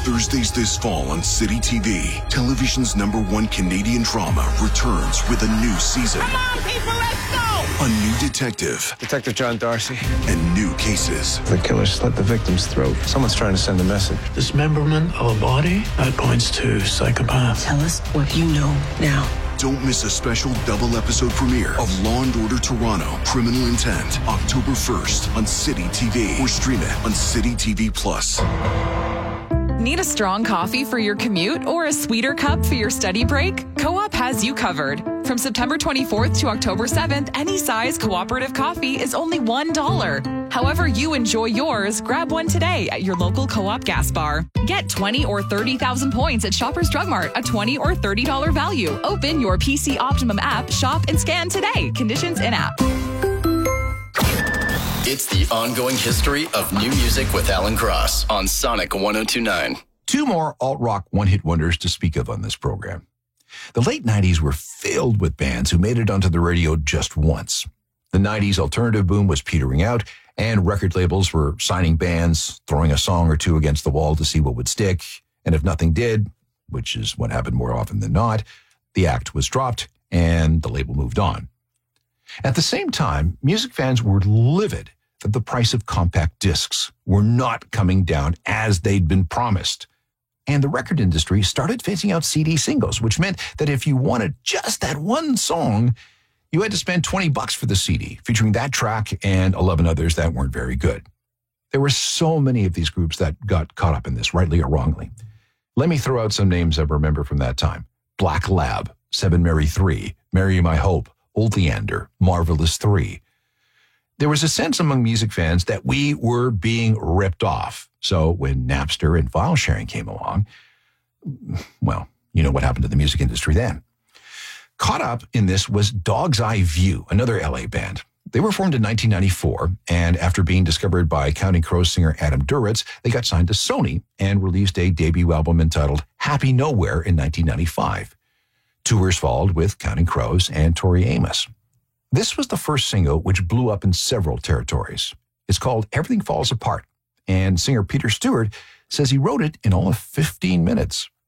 Thursdays this fall on City TV, television's #1 Canadian drama returns with a new season. Come on, people, let's go! A new detective. Detective John Darcy. And new cases. The killer slit the victim's throat. Someone's trying to send a message. Dismemberment of a body? That points to psychopath. Tell us what you know now. Don't miss a special double-episode premiere of Law & Order Toronto, Criminal Intent, October 1st on City TV, or stream it on City TV+. Need a strong coffee for your commute or a sweeter cup for your study break? Co-op has you covered. From September 24th to October 7th, any size cooperative coffee is only $1. However you enjoy yours, grab one today at your local Co-op gas bar. Get 20 or 30,000 points at Shoppers Drug Mart, a $20 or $30 value. Open your PC Optimum app, shop, and scan today. Conditions in-app. It's the ongoing history of new music with Alan Cross on Sonic 102.9. Two more alt-rock one-hit wonders to speak of on this program. The late 90s were filled with bands who made it onto the radio just once. The 90s alternative boom was petering out, and record labels were signing bands, throwing a song or two against the wall to see what would stick, and if nothing did, which is what happened more often than not, the act was dropped and the label moved on. At the same time, music fans were livid that the price of compact discs were not coming down as they'd been promised. And the record industry started phasing out CD singles, which meant that if you wanted just that one song, you had to spend $20 for the CD, featuring that track and 11 others that weren't very good. There were so many of these groups that got caught up in this, rightly or wrongly. Let me throw out some names I remember from that time. Black Lab, Seven Mary 3, Marry My Hope, Old Leander, Marvelous 3. There was a sense among music fans that we were being ripped off. So when Napster and file sharing came along, well, you know what happened to the music industry then. Caught up in this was Dog's Eye View, another LA band. They were formed in 1994, and after being discovered by Counting Crows singer Adam Duritz, they got signed to Sony and released a debut album entitled Happy Nowhere in 1995. Tours followed with Counting Crows and Tori Amos. This was the first single which blew up in several territories. It's called Everything Falls Apart, and singer Peter Stewart says he wrote it in all of 15 minutes.